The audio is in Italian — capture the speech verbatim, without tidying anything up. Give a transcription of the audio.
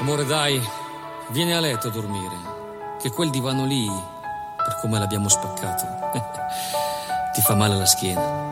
Amore, dai, vieni a letto a dormire, che quel divano lì, per come l'abbiamo spaccato, ti fa male la schiena.